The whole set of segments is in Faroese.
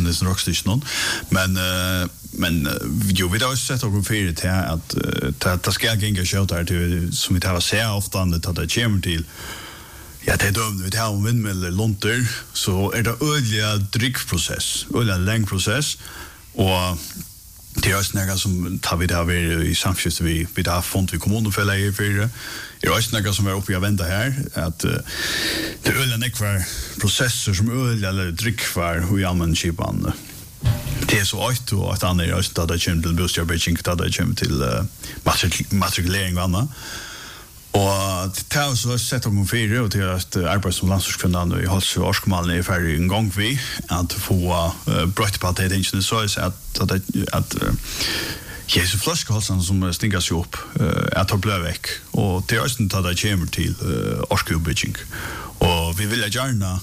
Nilsen Rockstation men jo vi har sett och för det att det ska gänga show där till som vi tar så ofta att det kommer till ja det dömde vi tar vindmöller lonter så är det öliga drickprocess öliga lång process och det är snäga som tar vi där i samskift vi där font vi kommunen för läge för det är snäga som är uppe och vänta här att det öliga nekvar processer som öliga eller drickvar hur jag man chipan det är så åt och att andra just att det kommer till boostjarbetching att det kommer till matrikulering och annat. Och det har så sett om fyra och till att arbeta som landsorskvinnan i Halsö Årskomalen är färdig en gång vi att få brott på att det inte så att Jesus flaskhålsen som stingar sig upp att ta blöväck och det är just inte att det kommer till Årskobetching. Och vi vill gärna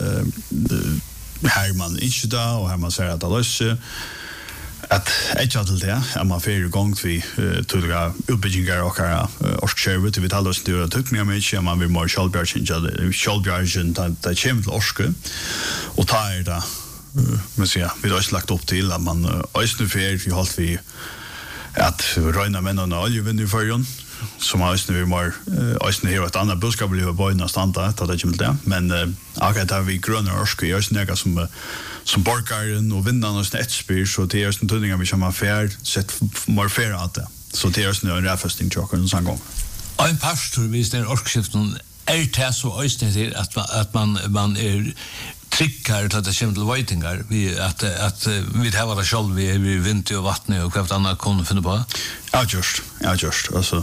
här man inte då och här man säger att det löser att jag till det är man för igång vi tydliga uppbyggingar och orskskärvet vi talar oss det tycker mig mycket man vill mer självbjärgen där kommer till orske och tar det men så ja vi har också lagt upp till att man ösnu för vi hållt vi att röna männen och oljevinner för jon som har nu mer ösnu här ett annat budskap blir på nästan att det kommer det men akkurat har vi gröna orske är snäga som borgaren och vinnarna och snättspyr så det är en tunningar vi som har färd sett mer färd att det så det är en räffesting tjockare en sån gång och en pastor visst den orkskiften är det så östigt att man är trickar till att det kommer till vajtingar vi att vi har det själv vi vinter och vatten och kvart annat kunde finna på ja just alltså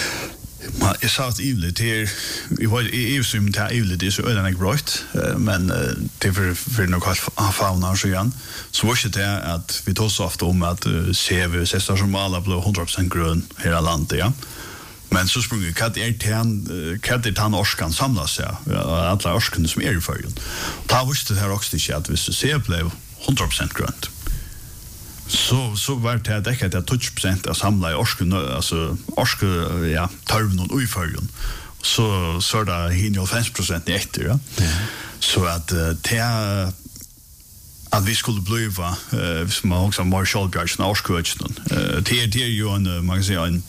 jag sa att evligt här i som det evligt är så öden bright men det för nog har fauna så igen så var det att vi tog så ofta om att se vi ses som alla blå 100% grön hela landet ja men så sprang katter tan orskan samlas ja alla orskan som är i förgen ta visste det här också det att vi ser blev 100% grönt så var det att det 20% av samla i orsken alltså orske ja tarven och uförgen så där hinner 5% i efter ja så att det att vi skulle bliva som också Marshall Björnsson orskvötsen det är ju en man kan säga en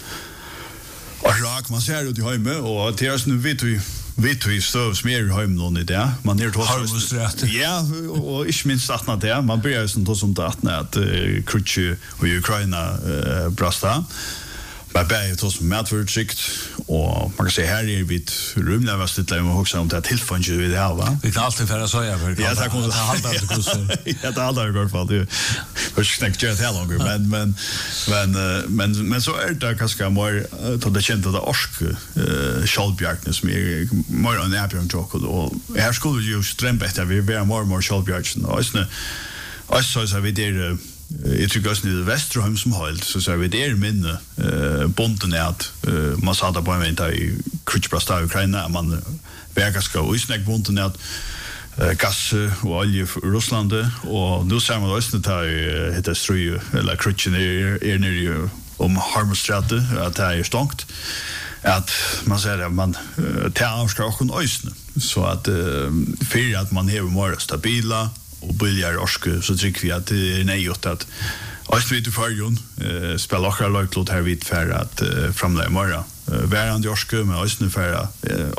rak man ser det i hemma och det är nu vet vi stövs mer i hemma nu där man är tråd ja och inte minst att det man börjar som det att krutche och Ukraina brasta bättre då som matförtryckt och man kan säga här är vi rumla vad det lämnar också om det tillfånge vi det här va vi kan alltid föra så jag för ja det kommer att hålla det kursen ja det håller i alla fall det för snack just här långt men så är det ganska mer då det känns det orsk Schalbjarknes mer mer en appen talk och här skulle ju strembättre vi blir mer Schalbjarksen och så vi det jag tycker också det Västerholm som hållt så vi det minne bonden är att man sa där på en vänta i Krutchbrasta Ukraina man verkar ska usnäck bonden är att gas och olje för Ryssland och nu ser man också att det heter Ströj eller Krutchen är nere om Harmstrate att det är stångt att man säger att man tar ska också ösna så att för att man har mer stabila och billigare orske så tycker vi att det är nejot att Östvitt i förjon spelar också löjtlåt här vid för att framlägga morgon värande orske med östnu för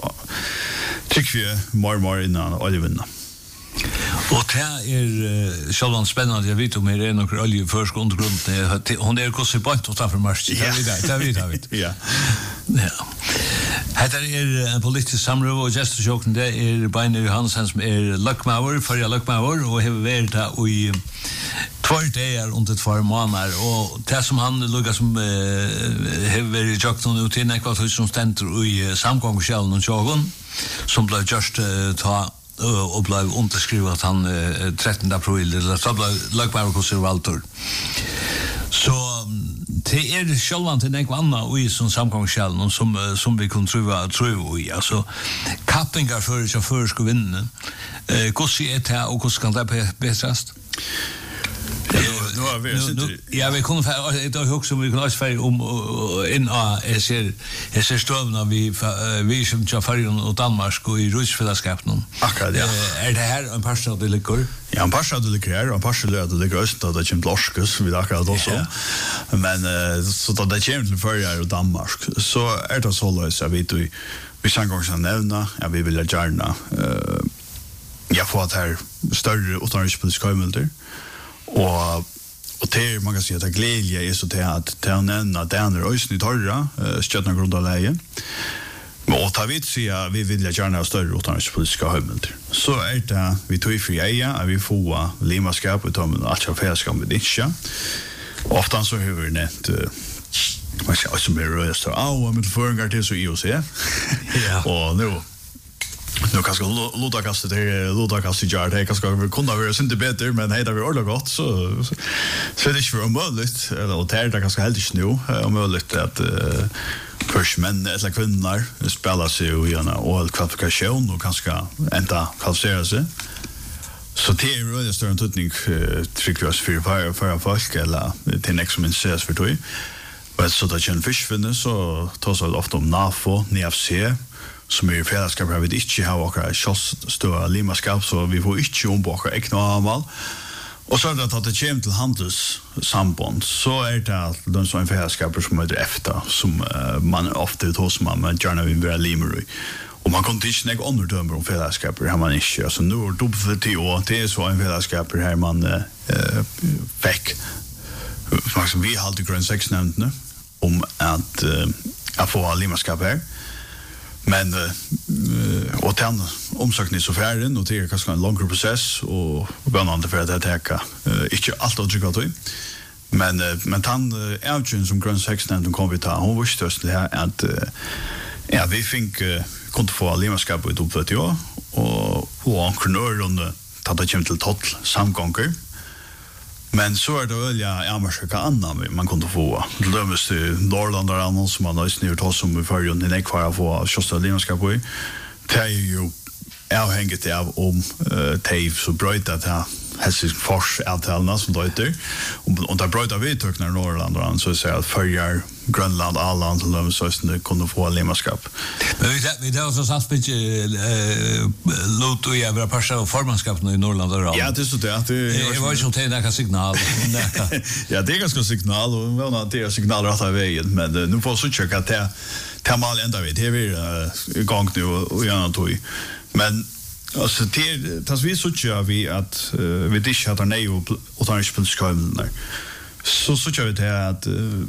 tycker vi mer innan oljevinna och det är självan spännande jag vet om det är några oljeförsk undergrund hon är också på ett utanför mars det vet ja Här är en politisk samråd och gestorjoken det är Beiner Johansson som är Luckmauer för Luckmauer och har varit där i 2 dagar under 2 månader och det som han luggar som har varit jocken ut till ekvat som ständer i samgångsskällen och tjogon som blev just ta och blev underskrivet att han 13 april eller så blev Luckmauer konservator så det är självan till något annat och i som samgångsskällen som vi kan tro i alltså kappingar för chaufför ska vinna hur ser det här och hur kan det bättre nu har vi ja, vi kunne det också vi kan också färja om in jag ser stövna vi som jag färja och Danmark och i Ryssfällskapet. Akkurat, ja. Är det här en par det ligger? Ja, en par det ligger här, en par det ligger öst och det kommer Lorskus vi akkurat också. Men så då det kommer till färja och Danmark så är det så lös jag vet vi sen gånger som nämna, vi vill gärna jag får att här större utanrikspolitiska kommuner och det man kan säga att glädje är så att nämna den rösten i torra stödna grundläge och ta vid sig vi vill gärna ha större utanrikspolitiska kommuner så är det vi tog i fria att vi får limaskap och de att jag färska med det ofta så hur vi net man ska också mer röst och med förringar till så IOC ja och nu kanske Lodakast i jar det kanske kunde vara inte bättre men det var ordentligt gott så är det inte för möjligt eller det kanske helt inte nu om möjligt att först män eller kvinnor spelar sig och gärna och kvalifikation och kanske ända kvalificera sig så det är really större tutning tycker jag för folk eller till nästa som ses för dig men så där kan fisk finnas så tar så ofta om NAFO, NFC som är fällskap har vi inte ha och stora limaskap så vi får inte ombaka eknormal och så att det kommer till handelssamband så är det de som är fällskap som är efter som man ofta hos man gärna vill vara limeri och man kan inte snägga underdömer om fällskap har man inte alltså nu är dubbelt till och det är så en fällskap här man fick som vi har alltid grön 6 nämnt om att få limaskap här men och den omsökning så färden och det är kanske en långre process och börjande för att täcka inte allt att trycka till men han Elgin som grön 6 nämnt kom vi ta hon visste just det här att ja vi fick kunde få limaskap ut upp för år och entreprenör under att det kommer till total samgångar men så är det väl amerikanska annan man kunde få lömmes i Norrland och annars som man har snurrat oss som vi förr under en kvar få just det limaskap på det är ju avhängigt av om TAV så bröt att ha hälsing fors avtalna som då heter och där bröt av vidtökna i Norrland och så säger att förjar Grönland Åland och lömsösten kunde få limaskap. Men vi det också satt mycket låt och jävla parsa formanskap i Norrland och ja, det är så det var ju inte en signal. Ja, det är ganska signal och väl att det är signal rätt av vägen men nu får så checka att det mal ända vid det är igång nu och gärna tog men alltså det vi så gör vi att vi det hade nej och utanrikspolitiska kommuner så gör vi det att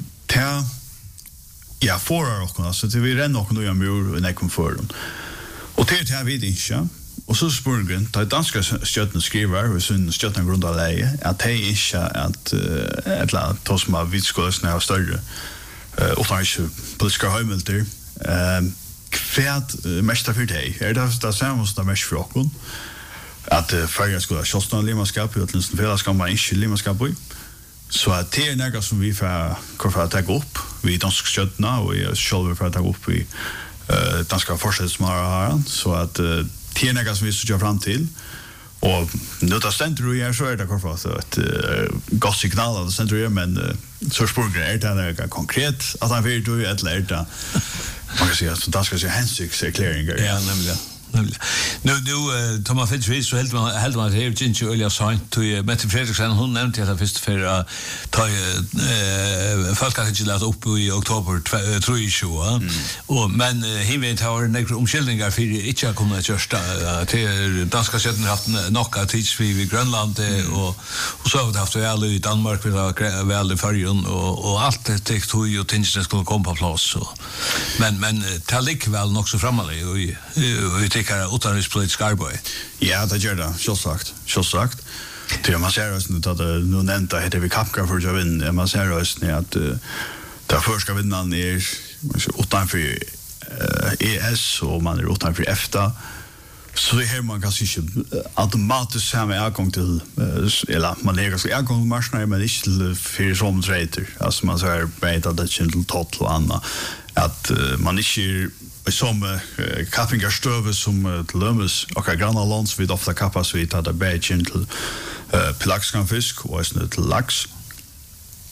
ja, förra och alltså det vi renner och nu mur och nej kom för dem. Och det här vid inte. Och så spurgen, det danska stötten skriver och sin stötten grundläge att det är inte att ett land tosma vid skulle snäva större utanrikspolitiska kommuner kvärt mesta för dig. Är det samma som mest för oss att förra skulle kösta limaskap och att fela ska man inte limaskap på. Så att det är något som vi får ta upp vi danska stötterna och jag själv för att ta upp i danska forskningssmara så att det är något som vi ska fram till och nu tar centrum så är det kvar så att gott signal av centrum men så spurgar är det konkret att han vill du ett lärda man kan säga att danska så hänsynsförklaringar ja nämligen nu Thomas Fitzgerald så helt man det är inte öliga sant till Mette Fredriksson hon nämnde att först för att ta folk kan inte läsa upp i oktober 3 och men hivet har några omskillningar för inte att kunna köra till danska sätten haft några tids vid Grönland och så har vi haft väl i Danmark vi har väl i färjan och allt det tyckt hur och tinsten skulle komma på plats så men det ligger väl också framåt och tycker utanrikspolitisk arbete. Ja, det gör det. Så sagt. Det man ser oss nu att nu nämnt det heter vi kapkar för att vinna. Man ser oss nu att där första vinnaren är utanför ES och man är utanför EFTA. Så det här man kanske inte automatiskt ha med avgång till eller man lägger sig avgång till marknaden men inte till för som trader. Alltså man säger vet att det är till total annat att man inte som kappingarstöve som till lömmes och granna lands vid ofta kappas vid att det bär till pelagisk fisk och till lax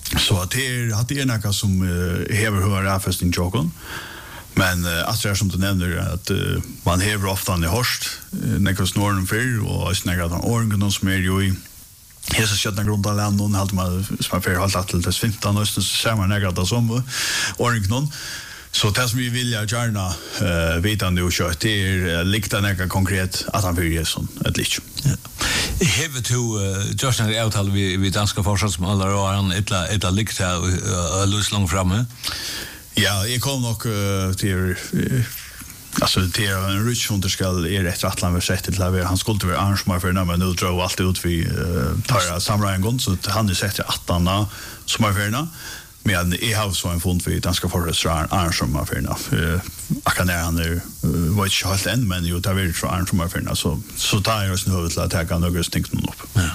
Så att det är något som häver hör avfästning jokon. Men att det är som du nämner att man häver ofta i horst nekos norren för och snägra den organ som är ju i hesa skjutna grunda land och allt man som för halt till det 15 och så ser man nekra det som organ. Så det som vi vill gärna veta nu så att det är likta nekra konkret att han vill ge sån ett lich. Have to just an avtal vi danska forsvarsmålare och han ett likt här lus långt framme. Ja, jag kom nog till alltså det är en rich hunter skall är rätt att han vill sätta till att han skulle vara arrangemang för när man nu drar allt ut vi tar samla gång så han är sett att han som är förna men I har så en fond för danska forsvarsarrangemang för när akaner han är vad jag har än men ju tar vi för arrangemang för så tar jag oss nu att ta kan några stängt upp. Ja.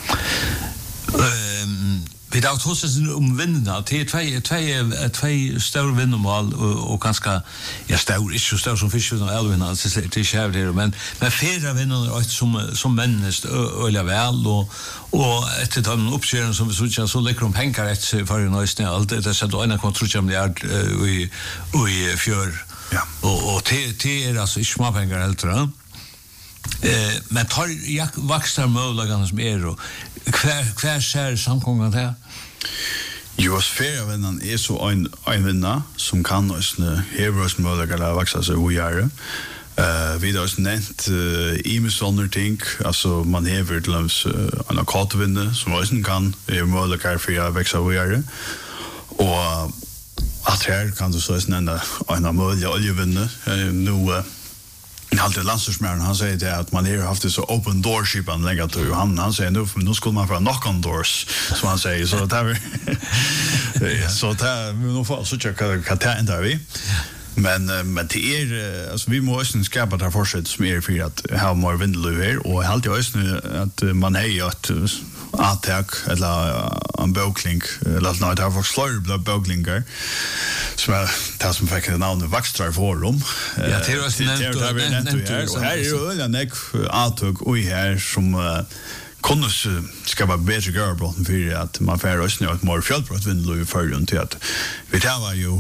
Vi har tagit oss vinnarna till två stora vinnarmål och ganska stor, inte så stor som Fischer och Elvin alltså det är själv det men flera vinnare som människt öliga väl och efter den uppgörelsen som vi såg så läcker de pengar rätt för en nöjsning allt det så att ena kontrollen blir i fjör. Ja. Och det är alltså inte små pengar äldre. Men tar vaxar möjligheten som är och kvar ser samkomman här. Just ferievinnen är så en vinna som kan oss hevros möjligheten att växa sig och göra. Vi har nämnt sådana ting, alltså man hever till en akatvinne som också kan möjligheten för att växa och göra. Och att här kan du så nämna en möjlig oljevinne nu alltid landstorsmären, han säger det att man har haft det så open door-shipan länge till han säger nu skulle man få knock on doors som han säger så där så där nu får så checka kan ändra vi men det är alltså vi måste skapa där fortsätt som är för att ha mer vindlöver och helt just nu att man har gjort attack eller en bokling eller något där för slår boklingar som det som fick namnet Vaxtrar forum. Ja, det är nämnt och här är det en attack och här som kunde ska vara bättre görbrotten för att man får rösta något mer fjällbrott vindlöver för runt till att vi tar var ju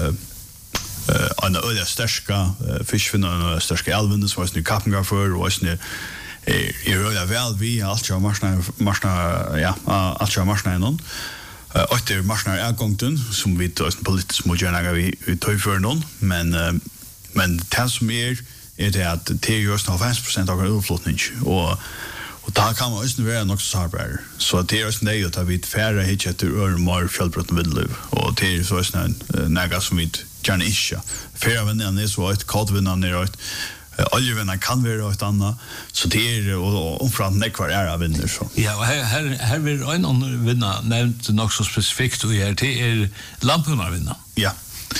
en öliga stärska fiskfinnar och stärska älven som var nu kappingar för och nu är öliga väl vi allt jag marsna någon och det marsna är gångten som vi då politiskt modernare vi tar för någon men det som är det att det är just 50% av utflottning och där kan man också vara något sårbär så det är just det att vi färre hit efter mer fjällbrott vindlöv och det är så en näga som vi gärna inte färrevinnen är så ett kalvinnen är ett oljevinnen kan vara ett annat så det är och omfram nekvar är vinner så. Ja, och här vill en annan vinna nämnt något så specifikt och det är lamporna vinna. Ja.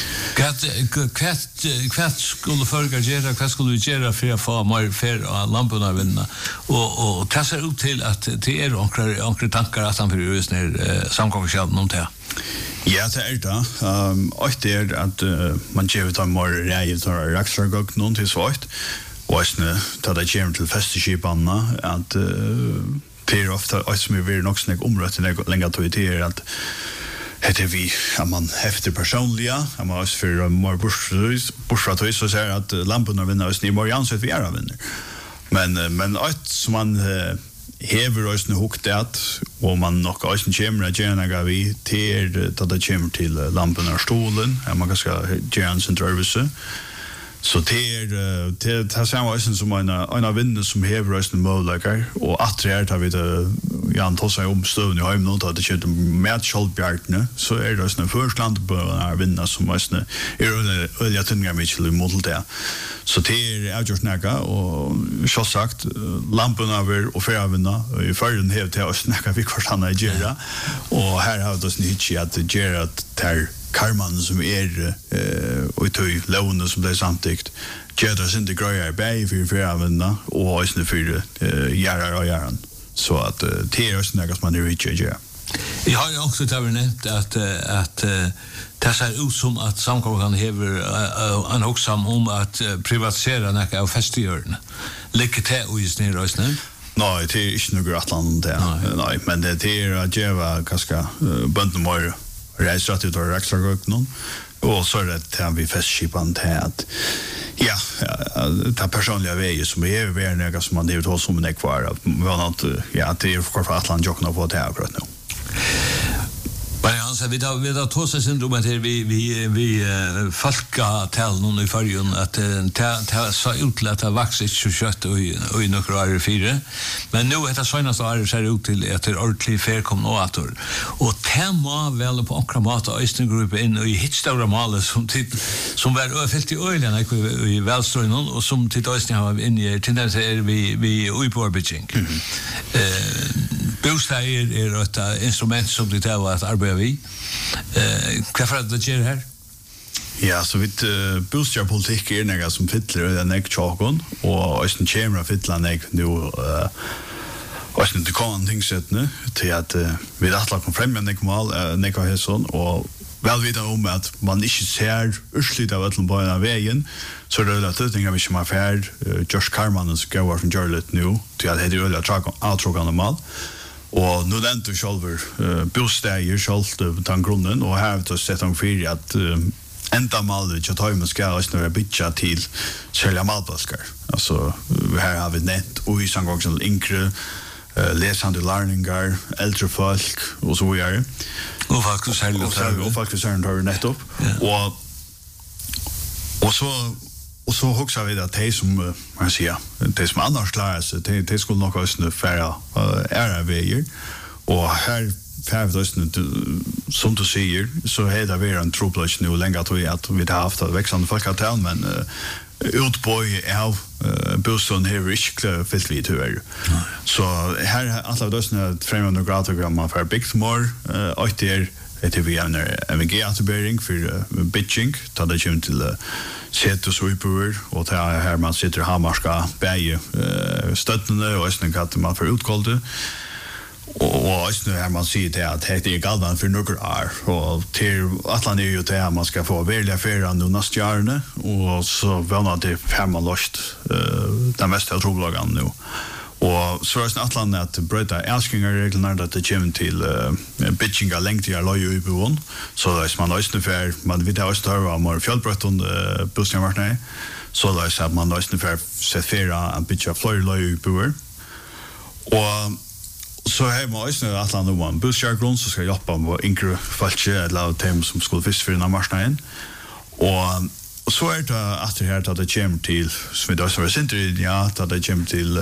Kvart skulle förga göra, kvart skulle vi göra för att få mer färg och lamporna vinna och det ser ut till att det är ankra tankar att han för just när samkomstkällen om det. Ja, det är det. Och det är att man ger ta mer rejet och raxargok någon till svart. Och sen tar det kommer till festeskiparna att det är ofta som vi vill också när området längre till det är att heter vi att man efter personliga att man också för mer bursratvis så säger att lamporna vinner oss i morgon så att vi är vinner. Men att som man hever oss nu hukt att och man nog också kommer att gärna vi till att det kommer till lamporna stolen man kan ska göra en service så det samma som en vinner som hever oss nu möjligheter och att det har vi det Jan tossar om stövn i hem något att det kör med Scholbjartne så är det såna förstland på när vinna som måste är öliga tunga mycket modell där så det är just näga och så sagt lamporna över och färvinna i förrän helt till oss näga vi kvar stanna i Gera och här har det snitch att Gera där karman som är och till lån som det samtidigt Gera sin det grejer bä för färvinna och isne för järar så att det är också något man är riktigt. Jag har ju också nämnt att det ser ut som att samkomman har en hoxam om att privatisera några av festiörerna. Lycka till och just nere oss nu. Nej, det är inte något Atlant det. Nej, men det är att ge ganska bönden mer rejält ut och extra gott någon. Och så är det att vi festskipan till att ja, ta personliga vägar som är över som man det är som en kvar. Ja, det är för Atlant jokna på det akkurat nu. Vi har tåst syndrom att vi falka tal någon i förrjun att ta så ut till att det växer så kött och i några år 4. Men nu heter senaste år ser ut till att det ordentligt fair kom nå åter. Och tema väl på akramat och Östengruppen in i hitstora mål som var öfällt i ölen i välströn och som till Östern har in i tendens vi upparbetning. Bostäder är ett instrument som det är att arbeta vid. Varför är det här? Ja, så vitt bostadspolitik är något som fyller den äggtjåkon och Östen kommer att fylla den ägg nu Östen inte kan tingsrätten till att vi har lagt fram en äggmål näka hässon och väl vidare om att man inte ser urslit av ötlen på en vägen så det är det att vi som har färd Josh Carman som går från Görlet nu till att det är öliga avtråkande mål. Och nu den du själver bostäder själv den grunden och här har vi sett om för att enda målet att ta med ska oss några bitcha till sälja malbaskar. Alltså här har vi nät och i samgången inkre läsande lärningar, äldre folk och så vidare. Och faktiskt sälja och faktiskt har vi nät upp. Och så huxar vi att det som man säger, det som annars klarar sig, det skulle nog också färra ära vägar. Och här färvdösten, som du säger, så är det väl en troplats nu länge att vi har haft ett växande folkkartell, men utboj av bostaden här är inte fyllt vid tyvärr. Så här är alla dösten främmande grader man får byggt mer, och det är vi en MVG-atbering för bitching, då det kommer till setus uipuver och det är här man sitter hamarska bäge stöttande och östning att man får utkolde och östning här man ser det att det är galvan för några år och till Atlant är ju det man ska få välja för nu nästa år och så väl det har man lost den mesta troblagan nu. Och så är det Atlant att bryta älskningarreglerna att det kommer till bitchinga längtiga loju i bevån. Så det är man östnefär, man vet att det var mer fjällbrötten bostadsmarknaden. Så det är att man östnefär sett färra en bitcha flöj loju i bevån. Och så har man östnefär Atlant om en bostadsgrund så ska hjälpa med yngre falske eller dem som skulle fisk för den här marknaden. Och så är det att det här att det kommer till, som vi också har sett i, ja, att det kommer till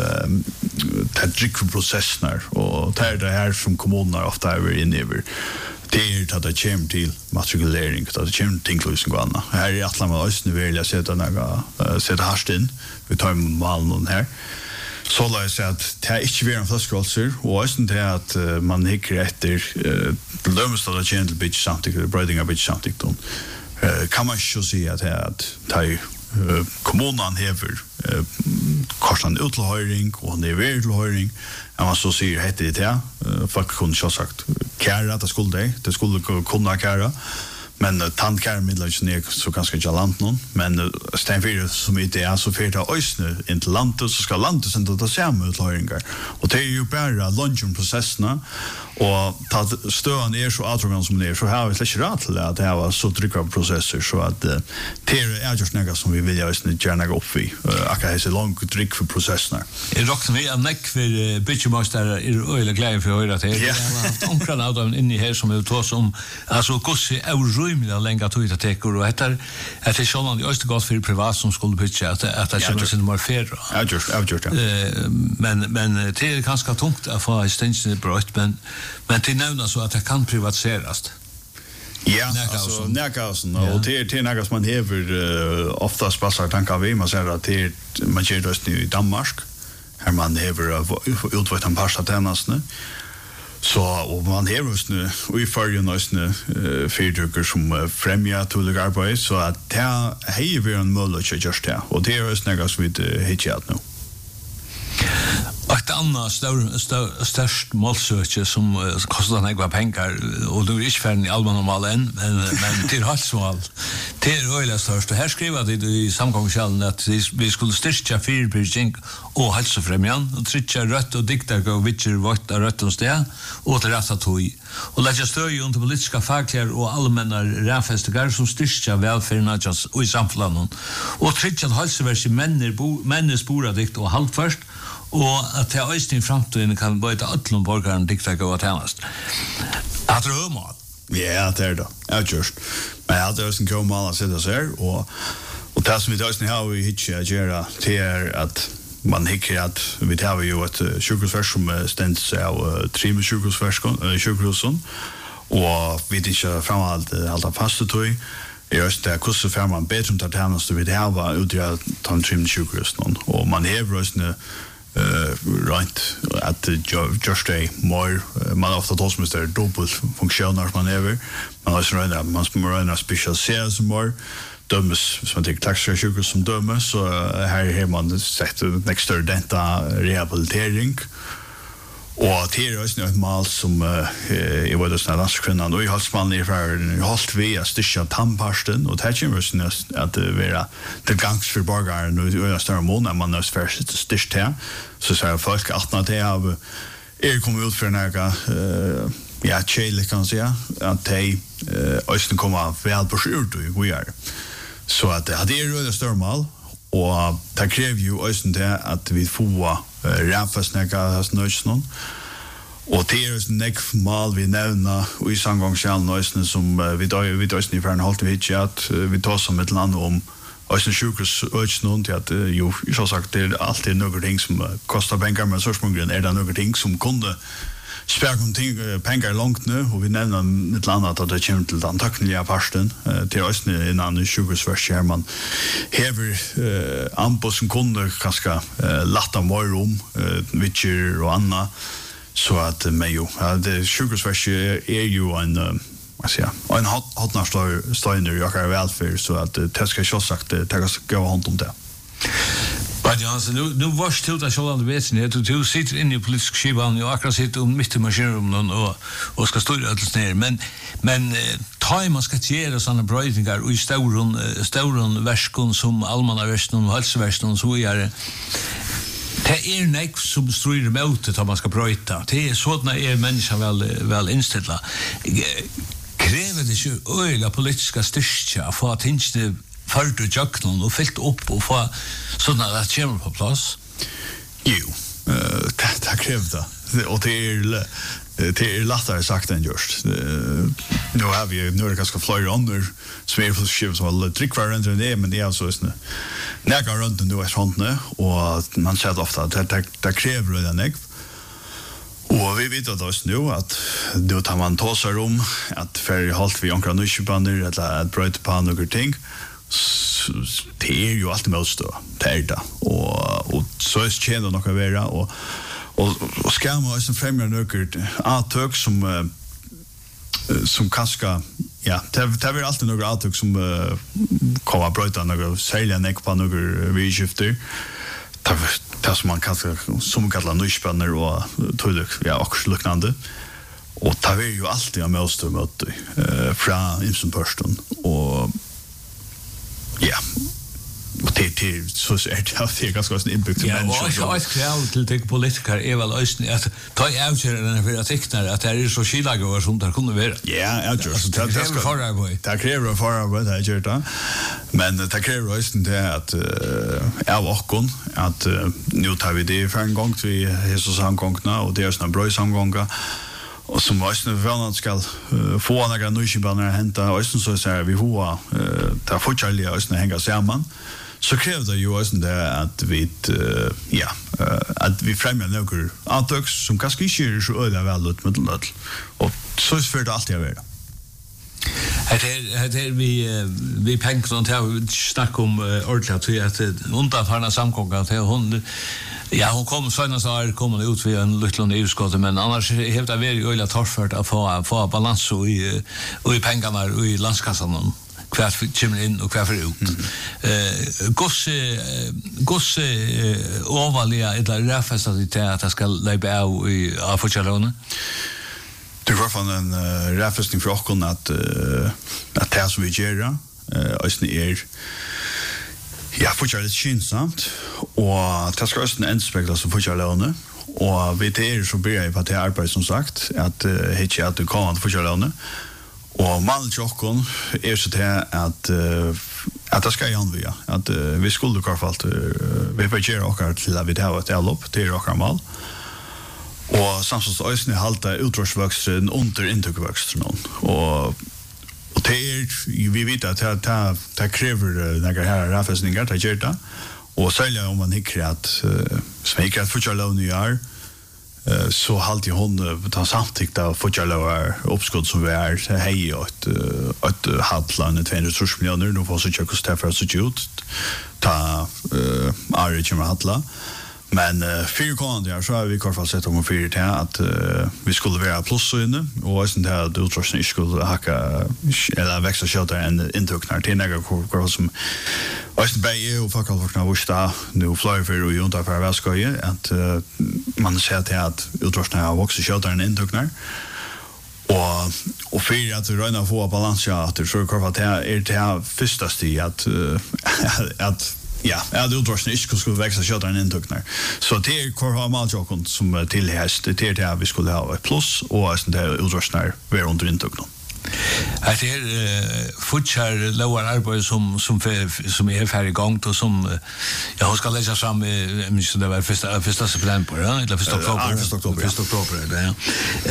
drickprocessen och det är det här som kommunerna ofta är inne över. Det är att det kommer till matrikulering, att det kommer till inklusning och annat. Här i Atlant med oss, nu vill jag sätta harst in, vi tar med malen här. Så lär jag säga att det är inte vi en flaskrolser och också det är att man hickar efter lömestad att känna till bitch samtidigt, eller bröding av bitch samtidigt. Kan man ju säga att kommunen hever kostnaden utlöjring och nivåutlöjring. Om man så säger heter det folk kunde så sagt kära det skulle kunna kära. Men tandkärmedlar är så ganska galant någon. Men stenfyr som inte är så fyrt av ösne in till landet så ska landet sända ta samma utlöjringar. Och det är ju bara lunchprocesserna och ta stöan är så avtrågan som det är så här har vi släcker rätt till att det här var så trycka processer så att det är just något som vi vill göra gärna gå upp i. Akka är så långt tryck för processerna. Det rockar vi en neck för bitchmaster i öle glädje för höra det. Jag har haft omkran av dem inne här som vi tar som alltså gosse eurumliga länge tog det tekor och heter att det sån det öste gott för privat som skulle pitcha att det känns inte mer fair. Jag just men det är ganska tungt att få extension brott men till nämna så att det kan privatiseras. Ja, alltså närkausen och till något man häver oftast passar tankar vi man säger att det man gör det i Danmark här man häver utvärt en pasta tjänsten. Så och man häver nu och i förjunösne fördrukar som främjar tulliga arbete så att det är vi en möjlighet just det och det är just något som vi hittar nu. Att ett annat störst målsöke som kostar några pengar och du är inte färdig i allmänna mål än men till halsmål till öjla störst och här skriver det i samgångskällen att vi skulle styrka fyrbrygging och hälsofrämjan och trycka rött och dikta och vitcher vart av rött och sted och till rätta tog och lägga stöd under politiska fackliga och allmänna rävfästigar som styrka välfärden och i samfunnet och trycka att hälsoversi männes boradikt och halvförst och att jag ösning framtiden kan böjta ötlom borgaren dikta gå att hennast. Att det är mål. Ja, det är det. Ja, just. Men jag hade ösning gå mål att sitta så här och det som vi ösning har vi hittar att göra till att man hickar att vi har ju ett sjukhusvers som ständs av 3 sjukhusversen och vi inte framhållt allt fast det tog. Just det kurser för man bättre att tjäna så vi har var utgöra de 3 sjukhusen och man är röstne right att just a more man ofta då som är dubbel funktioner man över man har sån där man ska röna special sales more dömes som det taxiga sjukhus som dömes så här man sett next door denta rehabilitering och det är också ett mål som I var det sådana kvinnan och I halsman I för halt vi att styrka tandpasten och det kommer att vara till gångs för borgaren och I större mån när man är färdigt styrkt här så säger folk att det av kommer ut för några ja tjejle kan säga att de östen kommer väl på skjort och vi är så att det är det större mål och det kräver ju östen det att vi får rävfästningar hans nöjsnån och det är nekv mal vi nämna och I samgångskällen som vi döjsen I färden hållt vi att vi tar som ett land om östen sjukhus öjsnån till att jo, så sagt det är alltid några ting som kostar pengar men så småningom är det några ting som kunde spärra pengar långt nu och vi nämner ett land att det kommer till den tackliga parten till östen innan sjukhusvers här man häver anpå som kunde ganska latta morgon vitcher och anna så att med ju det sjukhusvers är ju en en hotnar steiner jag har välfärd så att det ska ju sagt det ska gå hand om det. Men Jansen, nu varst du där så vet du sitter inne I politisk skivan och akkurat sitter mitt I maskinrummet och ska stå alldeles ner men ta man ska göra såna bröjningar och I stora verskon som allmänna verskon och hälsoverskon så är det nek som strider mot det man ska bröjta. Det sådana människan väl inställda. Kräver det ju öliga politiska styrka för att inte förut och jöknon och fyllt upp och få sådana att komma på plats? Jo, det krävde och det är lättare sagt än just. Nu har vi nu är det ganska flera andra svärflygskip som har tryckvar än det men det är alltså såna näga runt nu är sånt nu och man säger ofta att det kräver det näck. Och vi vet att nu att då tar man tosar om att för halt vi ankra nysbander eller att bröt på några ting. Det är ju alltid mest då. Det är det. Och så är det nog att vara och ska man också främja något attök som kanske ja det är alltid några attök som kommer bröta några sälja näck på några vidskifter. Det som man kanske som kallar nyspanner och tullik ja också liknande. Och det är ju alltid en möte från Imsen och ja och det så är det ganska inbyggt till människor. Ja, och ett krav till de politiker är väl östen att ta i avgöranden för att teckna att det är så skilda som det kunde vara. Ja, just det kräver förarbete. Det kräver förarbete att göra det. Men det kräver östen det att av och att nu tar vi det för en gång till Jesus samgångna och det är såna bra samgångar. Och som östen förvånad ska få några nysbanor hämta östen så säger vi hoa där fortsätter östen hänga samman. Så kräver det ju också det att vi att vi främjar några attök som kanske inte är så öde väl ut med det och så är det alltid att vara. Det vi pengar och jag snackar om ordentligt att undanfarna samgångar till hon hon kom såna så här kommer ut via en liten utskott men annars hävdar vi öliga torrfört att få balans och i pengarna och i landskassan kvart kommer in och kvart för ut. Gosse overliga eller räfastat att det ska lägga av i Afochalone. Det var från en räfastning för oss att det som vi gör ja, fortsatt litt skyndsamt, og det skal også endspekles som fortsatt lønne, og vi til så blir jeg på det arbeid som sagt, at ikke at det kommer til fortsatt lønne, og mannen til åkken så til at det skal gjøre vi, at vi skulle i hvert fall vi bare gjøre okker til at vi tar et avlopp, det okker mal, og samtidig også halte utvarsvøksten under inntökvøksten, og vi vet att det kräver några här räffästningar att göra det. Och särskilt om man hickar att som hickar att fortsätta lån så alltid hon tar samtidigt att fortsätta lån uppskott som vi hej och ett halvplan 200 miljoner. Nu får så tjocka stäffar att se ut. Ta Ari kommer halvla. Men fyra kommande så har vi i alla fall sett om fyra till att vi skulle vara plus inne och sen där det utrustning skulle hacka eller växa shelter en intöknar till några kvar som östen bei och fuck all vakna vuxta nu fly för och junta för väskoje att man ser till att utrustning har växa shelter en intöknar och för att röna få balans att det så kvar att det är första steg att ja, det utrustning skulle växa köta en intöknar. Så det är kvar har maljoken som tillhäst det är det vi skulle ha ett plus och sen det utrustning är under intöknar. Att det är fortsatt lower arbete som är färdig igång och som jag ska lägga fram så det var första september eller första oktober ja.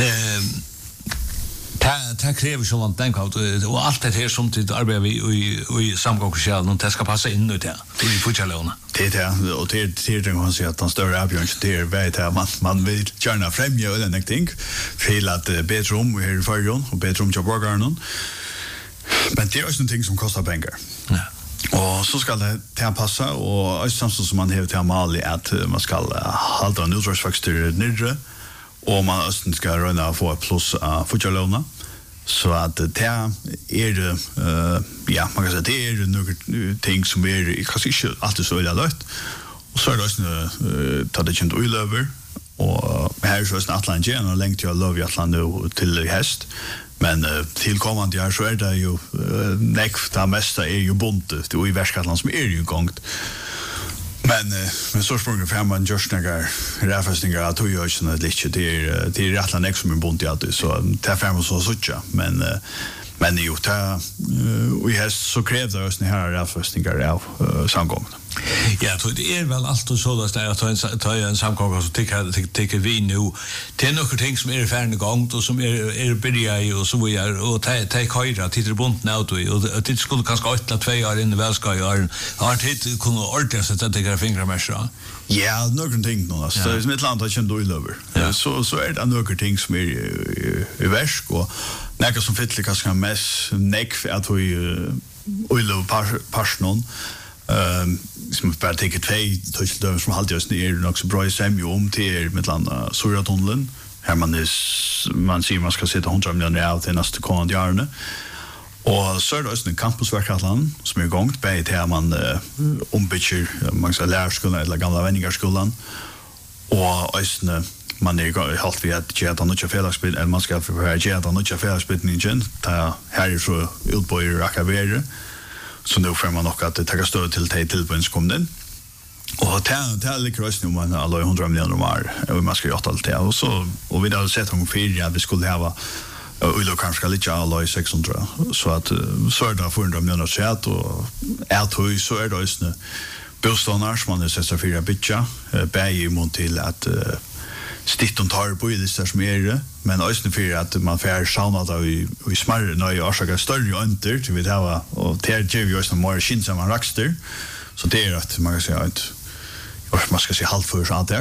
Det kräver så långt den kaut och allt det här som till arbetar vi i samgångskärlen och det ska passa in i det i fortsättningen. Det är och det kan man säga att den större avgörande det vet att man vill gärna främja eller någonting för att bedroom här i förrån och bedroom till borgarna. Men det är också någonting som kostar pengar. Ja. Och så ska det passa och samtidigt som man har till mal att man ska hålla en utrustningsfaktor nere och man ska röna få plus fortsättningen. Så att det är ja, man kan säga det är några ting som är kanske inte alltid så illa lätt. Och så är det också tar det inte oil över och här är så en Atlant igen och längt jag love Atlant nu till häst. Men tillkommande år så är det ju det mesta är ju buntet och i Västgötland som är ju gångt. Men så sprungen fram man just några räffästningar att ju också det är rättla näck som en bunt i så det fram så såcha men ju vi har så krävt oss när här räffästningar av samgången. Ja, det är väl allt och så där att ta en samgång så tycker vi nu det är några ting som är färdiga gång och som är börja och så vidare och ta köra till bunten auto och det skulle kanske 1 eller 2 år in i välska år har det kunna ordna så att det kan fingrar mer så. Ja, några ting då så är mitt land har känt då över. Så är det några ting som är i väsk och några som fyller kanske mest neck för att vi över passion som bara take 2 touchdowns som alltid just är också bra i Samuel till mellan Soratunneln här man ser man ska sitta 100 miljoner ut i nästa kommande åren och så är det också en campusverksamhet som är igång på där man ombygger man ska lärarskolan eller gamla vänningarskolan och också man är halt vi att ge att något felaktigt eller man ska ge att något felaktigt igen där här är så utböjer rakavere. Så nu får man nog att ta stöd till tillbundskommen. Och det ligger också nu man alla 100 miljoner mer och man ska göra allt det och så och vi har sett om för att vi skulle ha och kanske lite alla 600 så att så är det 400 miljoner sett och är så är det också bostadars man är så för bitcha bäj mot till att stitton tar på det som är men också för att man får sauna då i smarre när jag ska större under till vi ha och det ger ju oss några mer skinsamma raxter så det är att man kan säga att man ska se halvt för attack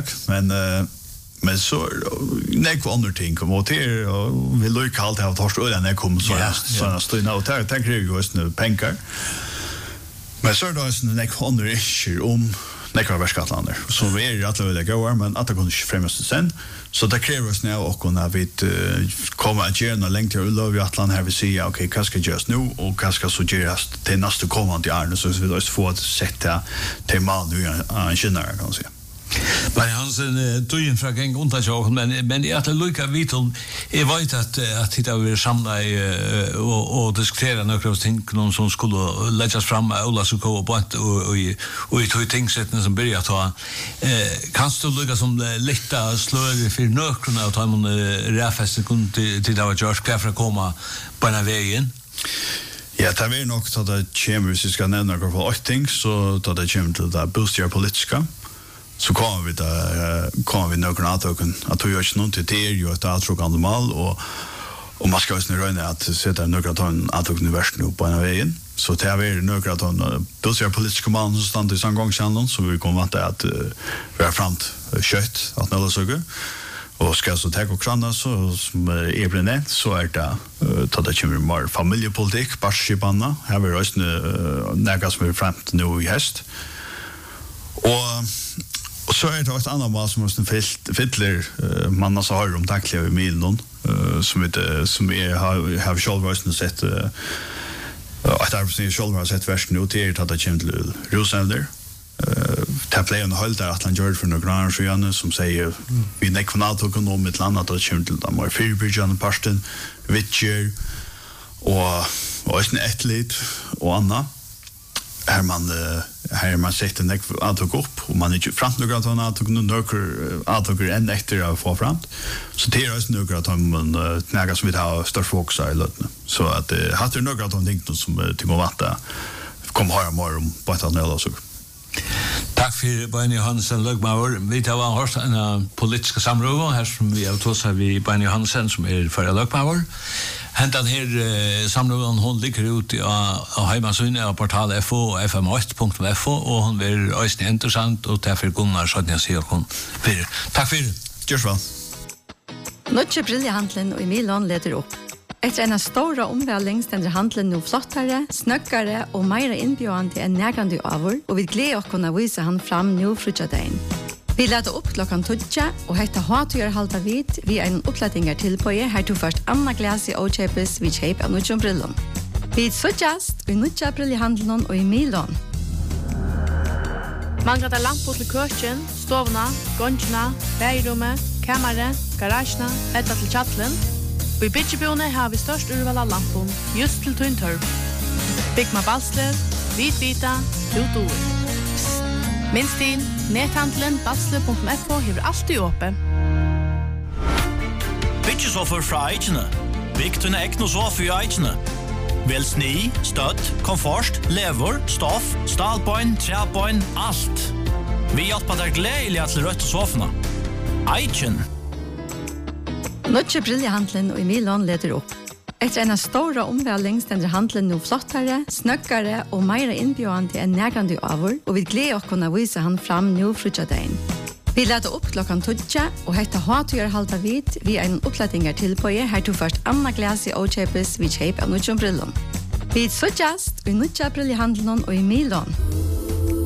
men så nej på andra ting kommer till och vi lukar allt ha torst öl när kommer så står nu och tänker ju oss nu pengar men så då är det en andra issue om nekvar verskattlander. Så vi alla vilja gå men att det kunde inte främjas sen. Så det kräver oss nu och när vi kommer att göra längre till ullov i Atlant här vi säger okej, vad ska göras nu och vad ska så göras till nästa kommande år så vi då får att sätta till man nu en genare kan man säga. Men Hansen tog in fra gäng undantag men jag att lucka vital jag vet att titta vi samla och diskutera några ting som skulle läggas fram Ola så gå på och i två tingsrätten som börjar ta kan du lucka som lätta slår för nökrarna och ta man räfäste kunde till det var George Kafra komma på den vägen. Ja, det är nog så att det kommer vi ska nämna några för ting så då det kommer till det boostjar politiska. Så kommer vi några avtrycken att du gör inte något till det ju ett avtryckande mål och man ska ju snurra att sätta några ton avtrycken i världen på en vägen så det är några ton boostjar politiska mål som stannar i samgångskärnan så vi kommer att vi har framt kött att några saker och ska så ta och krana så som är brinne så är det ta det kommer mer familjepolitik barskipanna här vi röst några som är framt nu i höst och så är det ett annat mål som måste fyller man så har dagliga i milen som har själva sett att arbetsgivaren själva har sett versen nu till att det kommer till Rosander Tapplejen håller att han gör för några arrangemang som säger vi nekvanat och ekonom ett land att det kommer till de mer fyrbridgen parten Witcher och en atlet och Anna här man sätter nek att gå upp och man inte fram några att några än efter att få fram så det är några att man knäga som vi har störst fokus i lötna så att har det några att tänkt som till att vata kom höra mer om på ett annat så. Tack för Benny Hansen Lögmauer. Vi tar hört en politiska samråd här som vi har tagit vi Benny Hansen som är för Lögmauer. Hentan här samråden hon ligger ut på hemsidan av portal fo.fm8.fo och hon är ösn intressant och därför Gunnar så att jag ser hon. Tack för det. Görs väl. Notche briljehandlen och Milan leder upp. Efter en stora omvärdning ständer handlen nu flottare, snöggare och mer inbjudande än närgande över och vi gläder oss kunna visa han fram nu frutjadagen. Vi leder upp klockan 12 och hetta hatugör halta vid vi en upplättingar till på här tog först Anna Glas i Ochepes vid shape av Nutjon Brillon. Vi sådjast i Nutja briljehandlen och i Milan. Man kan ta lampor till köken, stovna, gångerna, bergrummet, kammare, garagena, etta till chattlen. Og i Bidjebjone har vi størst urval av lampen, just til Tøyntorv. Bygma Balsler, Vitvita, Tutor. Minst inn, nethandelen balsler.fo hever alltid åpen. Bidjesoffer fra Eikene. Bygg tunne ekne sofa i Eikene. Vel sni, støtt, komfort, lever, stoff, stalbøyn, trebøyn, alt. Vi hjelper deg gledelig til rødt sofene. Eiken. Notche briljehandlen och i Milan leder upp. Efter en stora omvärdning ständer handlen nu flottare, snöggare och mer inbjudande än närgande över och vi gläder oss kunna visa han fram nu frutjadagen. Vi leder upp klockan 12 och hetta hatugör halta vid vi en upplättingar till på här tog först Anna Glas i Ochepes vid shape av Nutjon Brillon. Vi sådjast i Nutja briljehandlen och i Milan.